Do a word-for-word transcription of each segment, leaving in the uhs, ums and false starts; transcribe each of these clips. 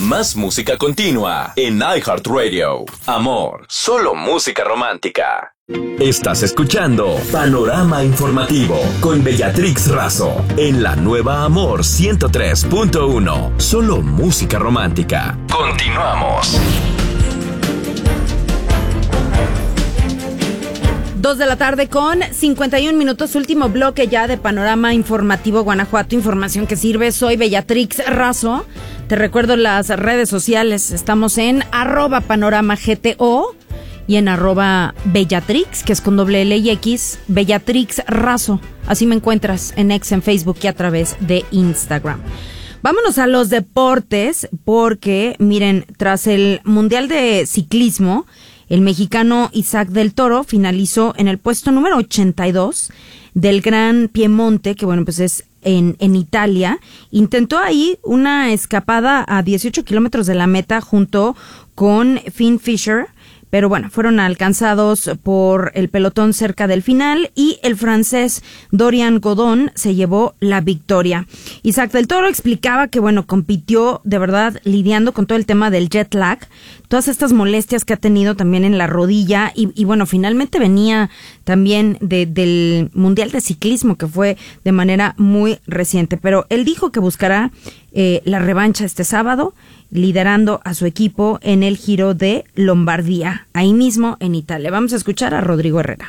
Más música continua en iHeartRadio. Amor, solo música romántica. Estás escuchando Panorama Informativo con Bellatrix Razo en la nueva Amor ciento tres punto uno. Solo música romántica. Continuamos. Dos de la tarde con cincuenta y un minutos, último bloque ya de Panorama Informativo Guanajuato, información que sirve. Soy Bellatrix Razo. Te recuerdo las redes sociales, estamos en arroba panorama gto y en arroba Bellatrix, que es con doble L y X, Bellatrix Razo. Así me encuentras en X, en Facebook y a través de Instagram. Vámonos a los deportes, porque miren, tras el Mundial de Ciclismo, el mexicano Isaac del Toro finalizó en el puesto número ochenta y dos del Gran Piemonte, que bueno, pues es en, en Italia. Intentó ahí una escapada a dieciocho kilómetros de la meta junto con Finn Fisher, pero bueno, fueron alcanzados por el pelotón cerca del final y el francés Dorian Godon se llevó la victoria. Isaac del Toro explicaba que bueno, compitió de verdad lidiando con todo el tema del jet lag, todas estas molestias que ha tenido también en la rodilla y, y bueno, finalmente venía también de, del Mundial de Ciclismo, que fue de manera muy reciente, pero él dijo que buscará eh, la revancha este sábado, liderando a su equipo en el Giro de Lombardía, ahí mismo en Italia. Vamos a escuchar a Rodrigo Herrera.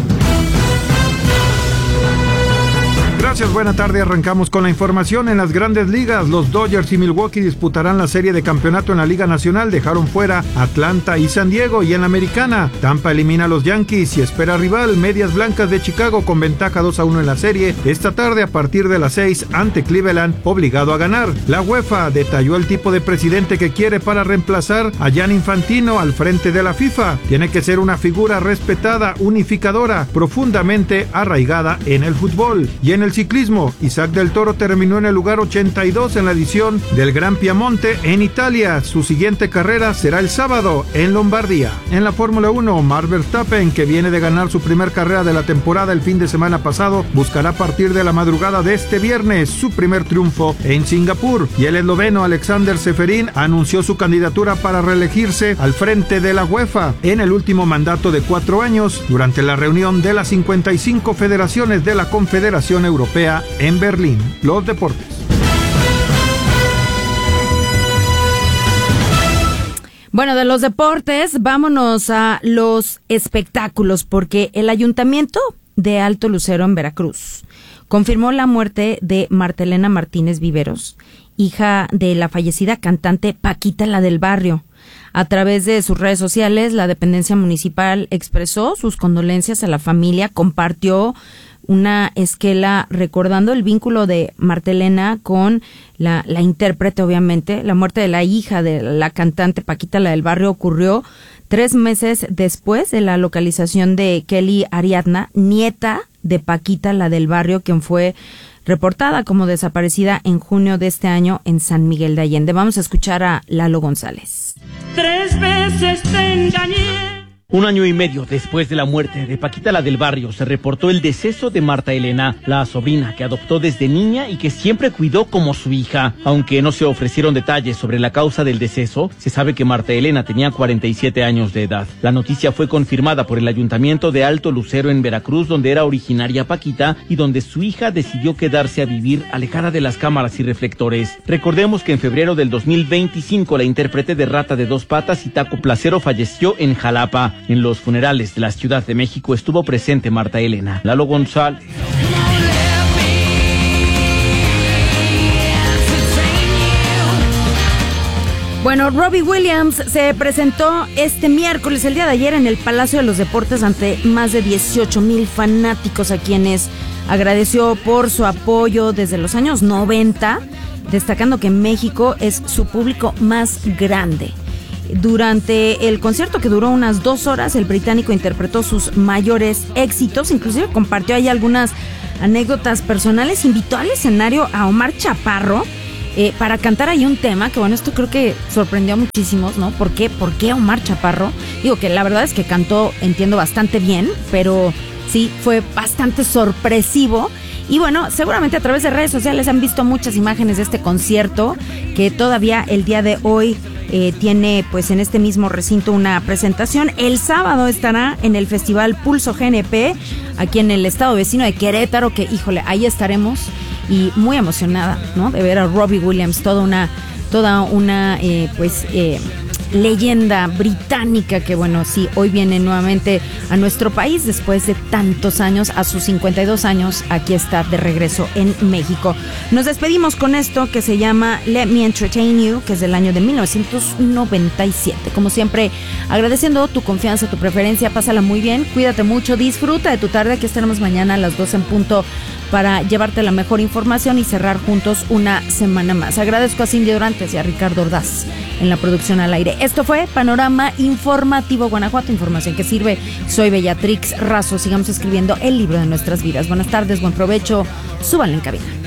Gracias, buena tarde. Arrancamos con la información en las grandes ligas. Los Dodgers y Milwaukee disputarán la serie de campeonato en la Liga Nacional. Dejaron fuera Atlanta y San Diego. Y en la Americana, Tampa elimina a los Yankees y espera rival Medias Blancas de Chicago con ventaja dos a uno en la serie. Esta tarde a partir de las seis ante Cleveland, obligado a ganar. La UEFA detalló el tipo de presidente que quiere para reemplazar a Gianni Infantino al frente de la FIFA. Tiene que ser una figura respetada, unificadora, profundamente arraigada en el fútbol. Y en el ciclismo, Isaac del Toro terminó en el lugar ochenta y dos en la edición del Gran Piemonte en Italia. Su siguiente carrera será el sábado en Lombardía. En la Fórmula uno, Max Verstappen, que viene de ganar su primer carrera de la temporada el fin de semana pasado, buscará a partir de la madrugada de este viernes su primer triunfo en Singapur. Y el esloveno Alexander Seferin anunció su candidatura para reelegirse al frente de la UEFA en el último mandato de cuatro años durante la reunión de las cincuenta y cinco federaciones de la Confederación Europea en Berlín. Los deportes. Bueno, de los deportes, vámonos a los espectáculos, porque el Ayuntamiento de Alto Lucero en Veracruz confirmó la muerte de Marta Elena Martínez Viveros, hija de la fallecida cantante Paquita la del Barrio. A través de sus redes sociales, la dependencia municipal expresó sus condolencias a la familia, compartió una esquela recordando el vínculo de Marta Elena con la, la intérprete, obviamente. La muerte de la hija de la cantante Paquita la del Barrio ocurrió tres meses después de la localización de Kelly Ariadna, nieta de Paquita la del Barrio, quien fue reportada como desaparecida en junio de este año en San Miguel de Allende. Vamos a escuchar a Lalo González. Tres veces te engañé. Un año y medio después de la muerte de Paquita la del Barrio, se reportó el deceso de Marta Elena, la sobrina que adoptó desde niña y que siempre cuidó como su hija. Aunque no se ofrecieron detalles sobre la causa del deceso, se sabe que Marta Elena tenía cuarenta y siete años de edad. La noticia fue confirmada por el Ayuntamiento de Alto Lucero en Veracruz, donde era originaria Paquita y donde su hija decidió quedarse a vivir alejada de las cámaras y reflectores. Recordemos que en febrero del dos mil veinticinco, la intérprete de Rata de Dos Patas y Taco Placero falleció en Jalapa. En los funerales de la Ciudad de México estuvo presente Marta Elena. Lalo González. Bueno, Robbie Williams se presentó este miércoles, el día de ayer, en el Palacio de los Deportes ante más de dieciocho mil fanáticos, a quienes agradeció por su apoyo desde los años noventa, destacando que México es su público más grande. Durante el concierto, que duró unas dos horas, el británico interpretó sus mayores éxitos, inclusive compartió ahí algunas anécdotas personales, invitó al escenario a Omar Chaparro eh, para cantar ahí un tema, que bueno, esto creo que sorprendió a muchísimos, ¿no? ¿Por qué? ¿Por qué Omar Chaparro? Digo que la verdad es que cantó, entiendo, bastante bien, pero sí, fue bastante sorpresivo. Y bueno, seguramente a través de redes sociales han visto muchas imágenes de este concierto que todavía el día de hoy eh, tiene pues en este mismo recinto una presentación. El sábado estará en el Festival Pulso G N P, aquí en el estado vecino de Querétaro, que híjole, ahí estaremos y muy emocionada, ¿no? De ver a Robbie Williams, toda una, toda una eh, pues... Eh, leyenda británica que bueno, sí, hoy viene nuevamente a nuestro país después de tantos años, a sus cincuenta y dos años, aquí está de regreso en México. Nos despedimos con esto que se llama Let Me Entertain You, que es del año de mil novecientos noventa y siete. Como siempre, agradeciendo tu confianza, tu preferencia, pásala muy bien, cuídate mucho, disfruta de tu tarde, aquí estaremos mañana a las doce en punto para llevarte la mejor información y cerrar juntos una semana más. Agradezco a Cindy Durantes y a Ricardo Ordaz en la producción al aire. Esto fue Panorama Informativo Guanajuato, información que sirve. Soy Bellatrix Razo, sigamos escribiendo el libro de nuestras vidas. Buenas tardes, buen provecho, súbanle en cabina.